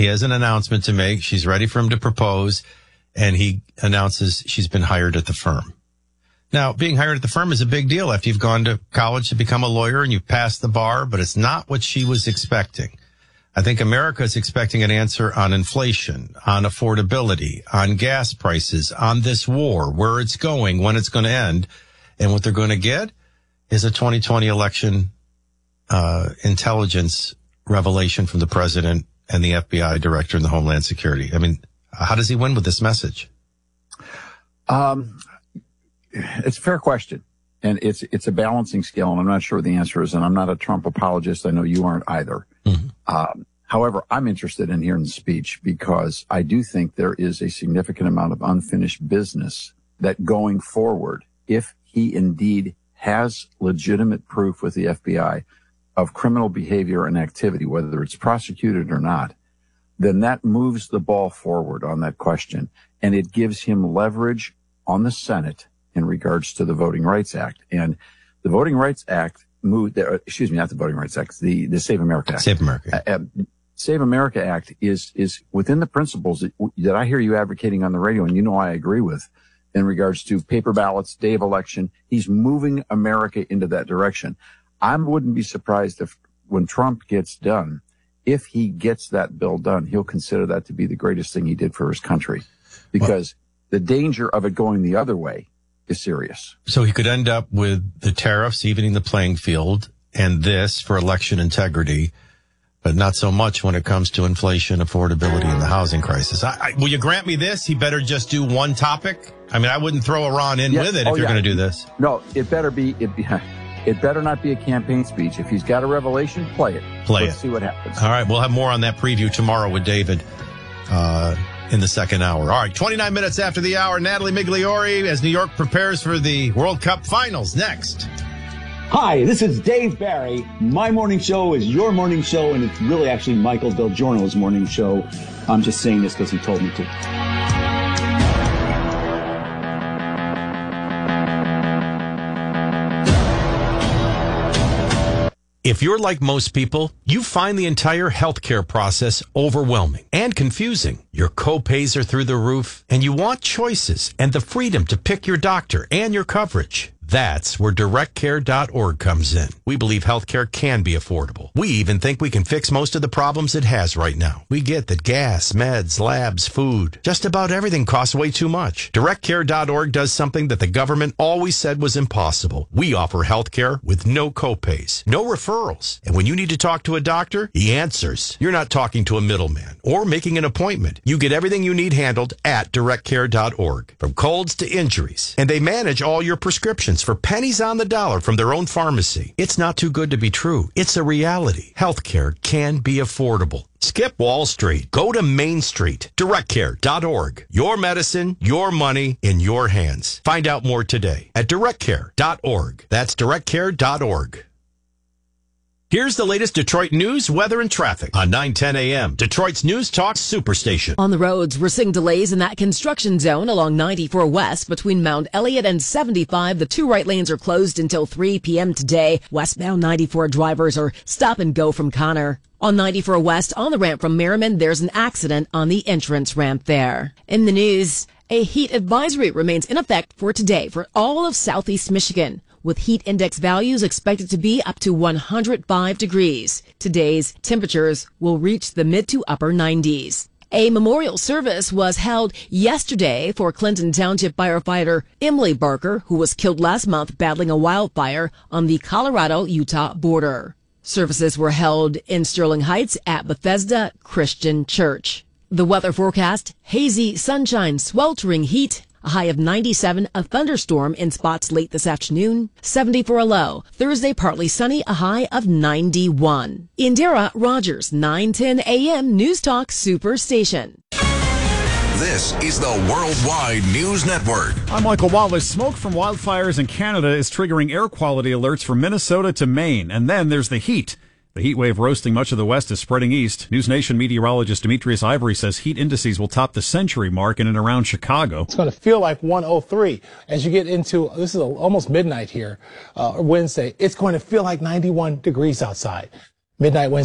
He has an announcement to make. She's ready for him to propose, and he announces she's been hired at the firm. Now, being hired at the firm is a big deal after you've gone to college to become a lawyer and you've passed the bar, but it's not what she was expecting. I think America is expecting an answer on inflation, on affordability, on gas prices, on this war, where it's going, when it's going to end. And what they're going to get is a 2020 election intelligence revelation from the president and the FBI director and the Homeland Security. I mean, how does he win with this message? It's a fair question, and it's a balancing scale, and I'm not sure what the answer is, and I'm not a Trump apologist. I know you aren't either. Mm-hmm. However, I'm interested in hearing the speech because I do think there is a significant amount of unfinished business that going forward, if he indeed has legitimate proof with the FBI of criminal behavior and activity, whether it's prosecuted or not, then that moves the ball forward on that question, and it gives him leverage on the Senate in regards to the Voting Rights Act. And the Voting Rights Act moved, excuse me, not the Voting Rights Act, the Save America Act. Save America. Save America Act is within the principles that I hear you advocating on the radio, and you know I agree with, in regards to paper ballots, day of election. He's moving America into that direction. I wouldn't be surprised if when Trump gets done, if he gets that bill done, he'll consider that to be the greatest thing he did for his country, because the danger of it going the other way is serious. So he could end up with the tariffs evening the playing field and this for election integrity, but not so much when it comes to inflation, affordability, and the housing crisis. Will you grant me this? He better just do one topic? I mean, I wouldn't throw Iran in with it if you're going to do this. No, it better not be a campaign speech. If he's got a revelation, play it. Let's see what happens. All right, we'll have more on that preview tomorrow with David in the second hour. All right, 29 minutes after the hour, Natalie Migliori as New York prepares for the World Cup finals next. Hi, this is Dave Barry. My morning show is your morning show, and it's really actually Michael Del Giorno's morning show. I'm just saying this because he told me to. If you're like most people, you find the entire healthcare process overwhelming and confusing. Your co-pays are through the roof, and you want choices and the freedom to pick your doctor and your coverage. That's where DirectCare.org comes in. We believe healthcare can be affordable. We even think we can fix most of the problems it has right now. We get that gas, meds, labs, food, just about everything costs way too much. DirectCare.org does something that the government always said was impossible. We offer healthcare with no copays, no referrals. And when you need to talk to a doctor, he answers. You're not talking to a middleman or making an appointment. You get everything you need handled at DirectCare.org, from colds to injuries. And they manage all your prescriptions for pennies on the dollar from their own pharmacy. It's not too good to be true. It's a reality. Healthcare can be affordable. Skip Wall Street. Go to Main Street. DirectCare.org. Your medicine, your money in your hands. Find out more today at DirectCare.org. That's DirectCare.org. Here's the latest Detroit news, weather, and traffic on 9:10 a.m. Detroit's News Talk Superstation. On the roads, we're seeing delays in that construction zone along 94 West between Mount Elliott and 75. The two right lanes are closed until 3 p.m. today. Westbound 94 drivers are stop and go from Connor. On 94 West, on the ramp from Merriman, there's an accident on the entrance ramp there. In the news, a heat advisory remains in effect for today for all of southeast Michigan, with heat index values expected to be up to 105 degrees. Today's temperatures will reach the mid to upper 90s. A memorial service was held yesterday for Clinton Township firefighter Emily Barker, who was killed last month battling a wildfire on the Colorado-Utah border. Services were held in Sterling Heights at Bethesda Christian Church. The weather forecast: hazy sunshine, sweltering heat, a high of 97, a thunderstorm in spots late this afternoon, 70 for a low. Thursday, partly sunny, a high of 91. Indira Rogers, 9:10 a.m. News Talk Superstation. This is the Worldwide News Network. I'm Michael Wallace. Smoke from wildfires in Canada is triggering air quality alerts from Minnesota to Maine. And then there's the heat. The heat wave roasting much of the West is spreading east. News Nation meteorologist Demetrius Ivory says heat indices will top the century mark in and around Chicago. It's going to feel like 103 as you get into, this is almost midnight here, Wednesday. It's going to feel like 91 degrees outside. Midnight Wednesday.